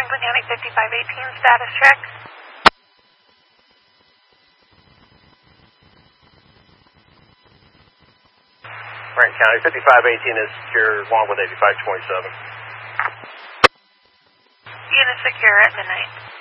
Franklin County 5518 status check. Franklin County 5518 is secure along with 8527. Unit secure at midnight.